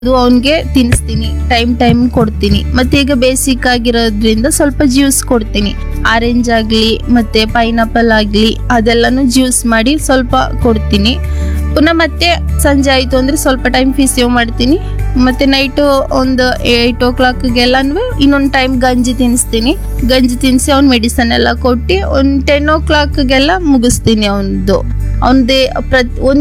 ಅದು ಅವನ್ಗೆ ತಿನ್ನಿಸ್ತೀನಿ, ಟೈಮ್ ಕೊಡ್ತೀನಿ. ಮತ್ತೆ ಈಗ ಬೇಸಿಕ್ ಆಗಿರೋದ್ರಿಂದ ಸ್ವಲ್ಪ ಜ್ಯೂಸ್ ಕೊಡ್ತೀನಿ. ಆರೆಂಜ್ ಆಗ್ಲಿ ಮತ್ತೆ ಪೈನಾಪಲ್ ಆಗ್ಲಿ ಅದೆಲ್ಲಾನು ಜ್ಯೂಸ್ ಮಾಡಿ ಸ್ವಲ್ಪ ಕೊಡ್ತೀನಿ. ಪುನಃ ಮತ್ತೆ ಸಂಜೆ ಆಯ್ತು ಅಂದ್ರೆ ಸ್ವಲ್ಪ ಟೈಮ್ ಫಿಸಿಯೋ ಮಾಡ್ತೀನಿ. ಮತ್ತೆ ನೈಟು ಒಂದು 8 o'clockಗೆಲ್ಲನೂ ಇನ್ನೊಂದು ಟೈಮ್ ಗಂಜಿ ತಿನ್ನಿಸ್ತೀನಿ. ಗಂಜಿ ತಿನ್ನಿಸಿ ಅವ್ನ ಮೆಡಿಸನ್ ಎಲ್ಲ ಕೊಟ್ಟು ಒಂದು 10 o'clockಗೆಲ್ಲ ಮುಗಿಸ್ತೀನಿ. ಅವನದೇ